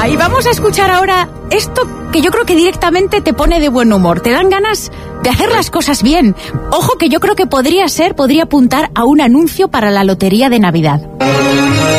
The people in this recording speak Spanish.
Venga, y vamos a escuchar ahora esto que yo creo que directamente te pone de buen humor. Te dan ganas de hacer las cosas bien. Ojo que yo creo que podría apuntar a un anuncio para la lotería de Navidad.